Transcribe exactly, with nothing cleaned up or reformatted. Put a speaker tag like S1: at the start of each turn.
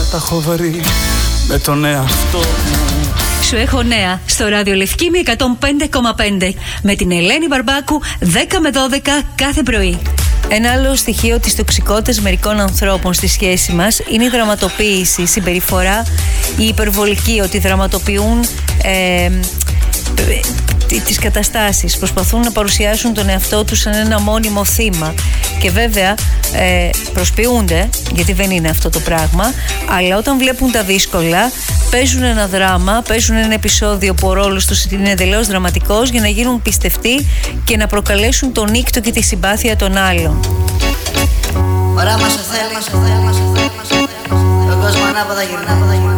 S1: τα έχω βρει με τον εαυτό μου.
S2: Σου έχω νέα στο Ράδιο Λευκήμη εκατόν πέντε κόμμα πέντε με την Ελένη Μπαρμπάκου δέκα με δώδεκα κάθε πρωί. Ένα άλλο στοιχείο της τοξικότητας μερικών ανθρώπων στη σχέση μας είναι η δραματοποίηση, η συμπεριφορά, η υπερβολική, ότι δραματοποιούν ε, τις καταστάσεις, προσπαθούν να παρουσιάσουν τον εαυτό τους σαν ένα μόνιμο θύμα και βέβαια ε, προσποιούνται, γιατί δεν είναι αυτό το πράγμα, αλλά όταν βλέπουν τα δύσκολα παίζουν ένα δράμα, παίζουν ένα επεισόδιο που ο ρόλος τους είναι εντελώς δραματικός για να γίνουν πιστευτοί και να προκαλέσουν τον νύκτο και τη συμπάθεια των άλλων.
S3: Ωραία μας θέλει, τον κόσμο ανάποδα γυρνά.